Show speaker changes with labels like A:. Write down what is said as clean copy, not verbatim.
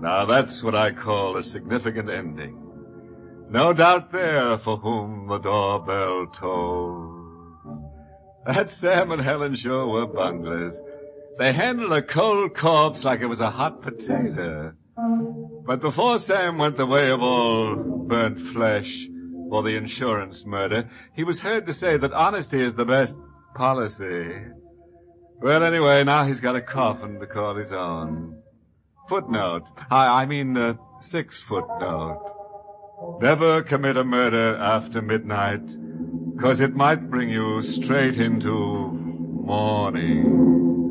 A: Now that's what I call a significant ending. No doubt there for whom the doorbell tolls. That Sam and Helen sure were bunglers. They handled a cold corpse like it was a hot potato. But before Sam went the way of all burnt flesh for the insurance murder, he was heard to say that honesty is the best policy. Well, anyway, now he's got a coffin to call his own. Footnote. I mean, 6 footnote. Never commit a murder after midnight, 'cause it might bring you straight into morning.